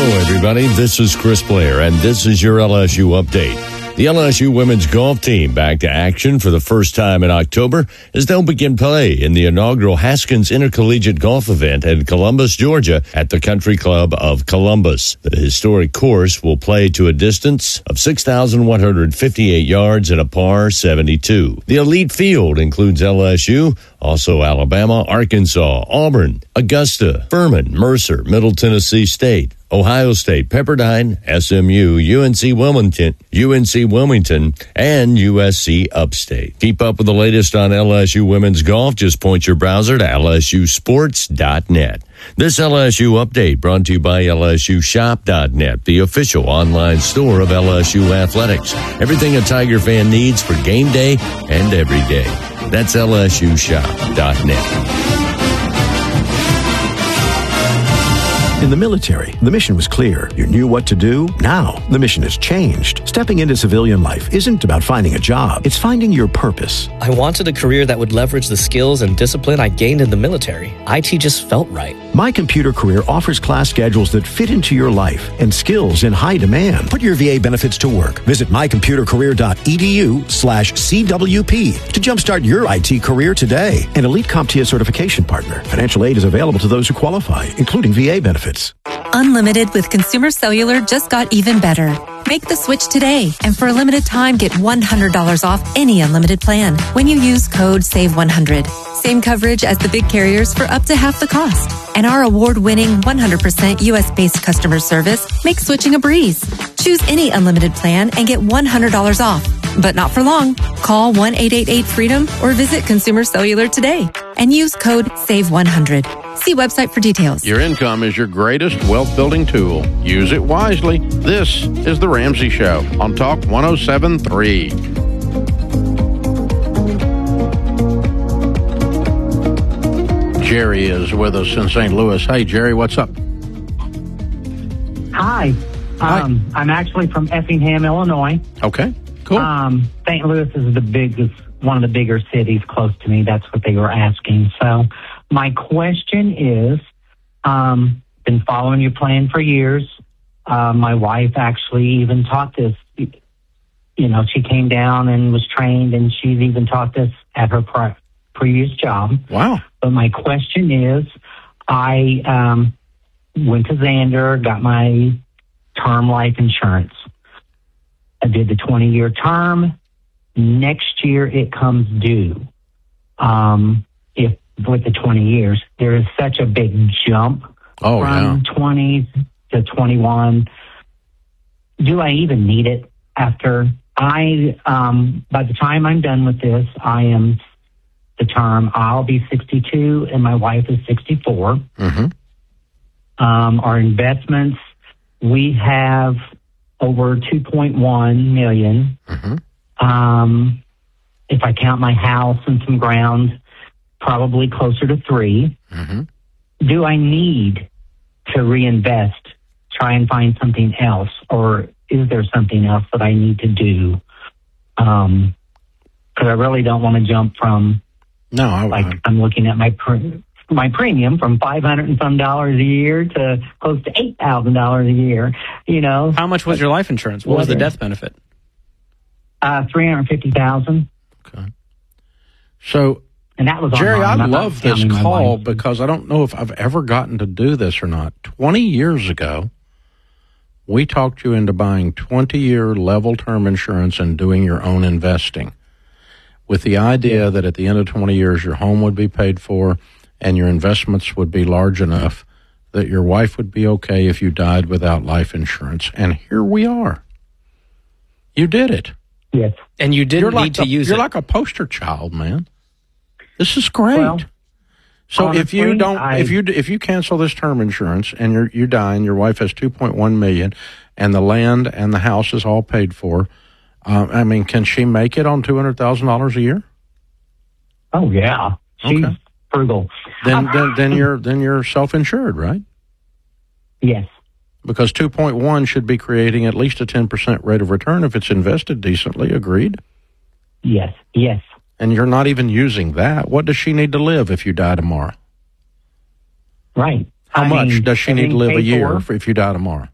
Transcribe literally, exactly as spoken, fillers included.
everybody. This is Chris Blair, and this is your L S U update. The L S U women's golf team back to action for the first time in October as they'll begin play in the inaugural Haskins Intercollegiate Golf event in Columbus, Georgia at the Country Club of Columbus. The historic course will play to a distance of six thousand one hundred fifty-eight yards and a par seventy-two. The elite field includes L S U, also Alabama, Arkansas, Auburn, Augusta, Furman, Mercer, Middle Tennessee State, Ohio State, Pepperdine, S M U, U N C Wilmington, U N C Wilmington, and U S C Upstate. Keep up with the latest on L S U women's golf. Just point your browser to L S U sports dot net. This L S U update brought to you by L S U shop dot net, the official online store of L S U athletics. Everything a Tiger fan needs for game day and every day. That's L S U shop dot net. In the military, the mission was clear. You knew what to do. Now, the mission has changed. Stepping into civilian life isn't about finding a job. It's finding your purpose. I wanted a career that would leverage the skills and discipline I gained in the military. I T just felt right. My Computer Career offers class schedules that fit into your life and skills in high demand. Put your V A benefits to work. Visit my computer career dot e d u slash C W P to jumpstart your I T career today. An Elite CompTIA certification partner. Financial aid is available to those who qualify, including V A benefits. Unlimited with Consumer Cellular just got even better. Make the switch today, and for a limited time, get one hundred dollars off any unlimited plan when you use code save one hundred. Same coverage as the big carriers for up to half the cost. And our award-winning one hundred percent U S-based customer service makes switching a breeze. Choose any unlimited plan and get one hundred dollars off. But not for long. Call one eight eight eight freedom or visit Consumer Cellular today and use code save one hundred. See website for details. Your income is your greatest wealth-building tool. Use it wisely. This is The Ramsey Show on Talk one oh seven point three. Jerry is with us in Saint Louis. Hey, Jerry, what's up? Hi. Hi. Um, I'm actually from Effingham, Illinois. Okay, cool. Um, Saint Louis is the biggest, one of the bigger cities close to me. That's what they were asking. So my question is, um, been following your plan for years. Uh, my wife actually even taught this. You know, she came down and was trained, and she's even taught this at her pri- previous job. Wow. But my question is, I um, went to Xander, got my term life insurance. I did the twenty-year term. Next year it comes due. Um, if with the twenty years, there is such a big jump oh, from yeah. twenty to twenty-one. Do I even need it after I, um, by the time I'm done with this, I am the term, I'll be sixty-two and my wife is sixty-four. Mm-hmm. Um, our investments, we have over two point one million. Mm-hmm. Um, if I count my house and some ground, probably closer to three. Mm-hmm. Do I need to reinvest, try and find something else, or is there something else that I need to do? Um, because I really don't want to jump from, no, I, like, I, I'm looking at my pre- my premium from five hundred and some dollars a year to close to eight thousand dollars a year. You know, how much was your life insurance? What was the death benefit? Uh, three hundred fifty thousand. Okay. So, and that was Jerry, online. I I'm love not this counting my call wife. because I don't know if I've ever gotten to do this or not. Twenty years ago, we talked you into buying twenty-year level term insurance and doing your own investing, with the idea that at the end of twenty years, your home would be paid for and your investments would be large enough that your wife would be okay if you died without life insurance. And here we are. You did it. Yes. And you didn't you're need like to a, use You're it. like a poster child, man. This is great. Well, so if you honestly, don't, I- if you if you cancel this term insurance and you you die and your wife has two point one million, and the land and the house is all paid for, uh, I mean, can she make it on two hundred thousand dollars a year? Oh yeah, she's Okay. frugal. Then then then you're then you're self insured, right? Yes. Because two point one should be creating at least a ten percent rate of return if it's invested decently. Agreed? Yes. Yes. And you're not even using that. What does she need to live if you die tomorrow? Right. How I much mean, does she need to everything's live a paid year for. if you die tomorrow?